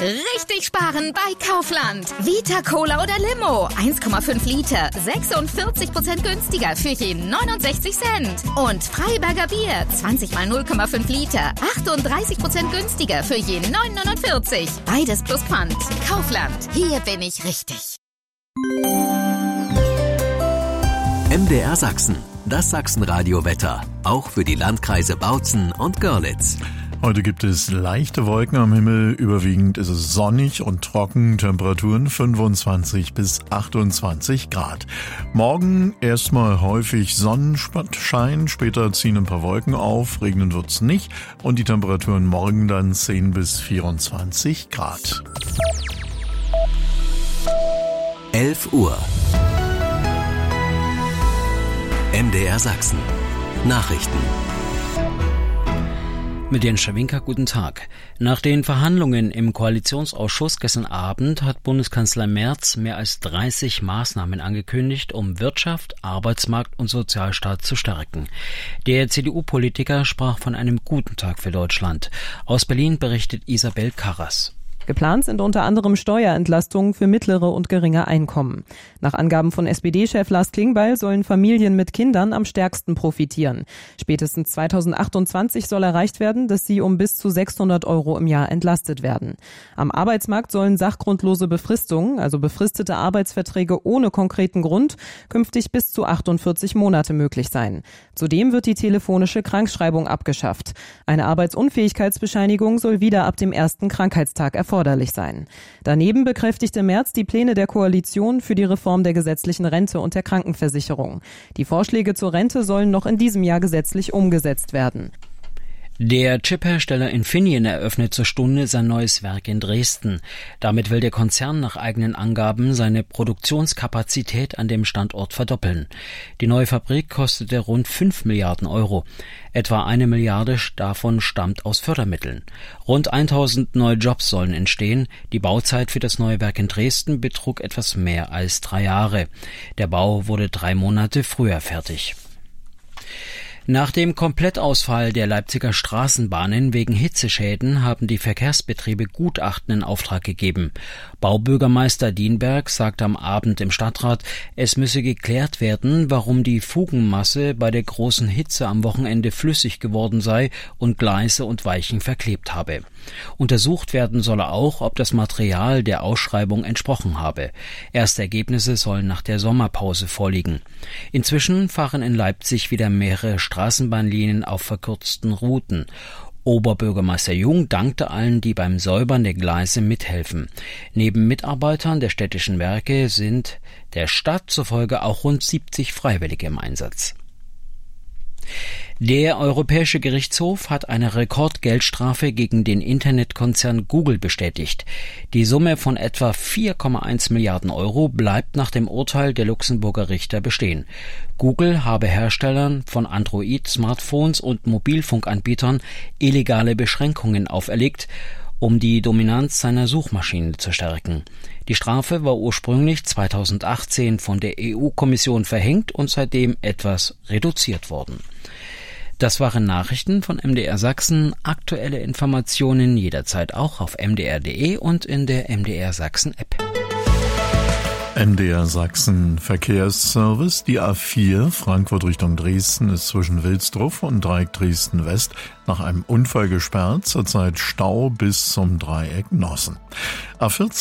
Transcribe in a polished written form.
Richtig sparen bei Kaufland. Vita Cola oder Limo, 1,5 Liter, 46% günstiger für je 69 Cent. Und Freiberger Bier, 20 mal 0,5 Liter, 38% günstiger für je 9,49. Beides plus Pfand. Kaufland, hier bin ich richtig. MDR Sachsen, das Sachsenradio-Wetter, auch für die Landkreise Bautzen und Görlitz. Heute gibt es leichte Wolken am Himmel, überwiegend ist es sonnig und trocken, Temperaturen 25 bis 28 Grad. Morgen erstmal häufig Sonnenschein, später ziehen ein paar Wolken auf, regnen wird's nicht und die Temperaturen morgen dann 10 bis 24 Grad. 11 Uhr. MDR Sachsen. Nachrichten. Mit Jens Schawinka, guten Tag. Nach den Verhandlungen im Koalitionsausschuss gestern Abend hat Bundeskanzler Merz mehr als 30 Maßnahmen angekündigt, um Wirtschaft, Arbeitsmarkt und Sozialstaat zu stärken. Der CDU-Politiker sprach von einem guten Tag für Deutschland. Aus Berlin berichtet Isabel Karras. Geplant sind unter anderem Steuerentlastungen für mittlere und geringe Einkommen. Nach Angaben von SPD-Chef Lars Klingbeil sollen Familien mit Kindern am stärksten profitieren. Spätestens 2028 soll erreicht werden, dass sie um bis zu 600 € im Jahr entlastet werden. Am Arbeitsmarkt sollen sachgrundlose Befristungen, also befristete Arbeitsverträge ohne konkreten Grund, künftig bis zu 48 Monate möglich sein. Zudem wird die telefonische Krankschreibung abgeschafft. Eine Arbeitsunfähigkeitsbescheinigung soll wieder ab dem ersten Krankheitstag erforderlich sein. Daneben bekräftigte Merz die Pläne der Koalition für die Reform der gesetzlichen Rente und der Krankenversicherung. Die Vorschläge zur Rente sollen noch in diesem Jahr gesetzlich umgesetzt werden. Der Chiphersteller Infineon eröffnet zur Stunde sein neues Werk in Dresden. Damit will der Konzern nach eigenen Angaben seine Produktionskapazität an dem Standort verdoppeln. Die neue Fabrik kostete rund 5 Milliarden €. Etwa 1 Milliarde davon stammt aus Fördermitteln. Rund 1000 neue Jobs sollen entstehen. Die Bauzeit für das neue Werk in Dresden betrug etwas mehr als 3 Jahre. Der Bau wurde 3 Monate früher fertig. Nach dem Komplettausfall der Leipziger Straßenbahnen wegen Hitzeschäden haben die Verkehrsbetriebe Gutachten in Auftrag gegeben. Baubürgermeister Dienberg sagte am Abend im Stadtrat, es müsse geklärt werden, warum die Fugenmasse bei der großen Hitze am Wochenende flüssig geworden sei und Gleise und Weichen verklebt habe. Untersucht werden solle auch, ob das Material der Ausschreibung entsprochen habe. Erste Ergebnisse sollen nach der Sommerpause vorliegen. Inzwischen fahren in Leipzig wieder mehrere Straßenbahnlinien auf verkürzten Routen. Oberbürgermeister Jung dankte allen, die beim Säubern der Gleise mithelfen. Neben Mitarbeitern der städtischen Werke sind der Stadt zufolge auch rund 70 Freiwillige im Einsatz. Der Europäische Gerichtshof hat eine Rekordgeldstrafe gegen den Internetkonzern Google bestätigt. Die Summe von etwa 4,1 Milliarden € bleibt nach dem Urteil der Luxemburger Richter bestehen. Google habe Herstellern von Android-Smartphones und Mobilfunkanbietern illegale Beschränkungen auferlegt, um die Dominanz seiner Suchmaschine zu stärken. Die Strafe war ursprünglich 2018 von der EU-Kommission verhängt und seitdem etwas reduziert worden. Das waren Nachrichten von MDR Sachsen. Aktuelle Informationen jederzeit auch auf mdr.de und in der MDR Sachsen App. MDR Sachsen Verkehrsservice. Die A4 Frankfurt Richtung Dresden ist zwischen Wilsdruff und Dreieck Dresden West nach einem Unfall gesperrt. Zurzeit Stau bis zum Dreieck Nossen. A14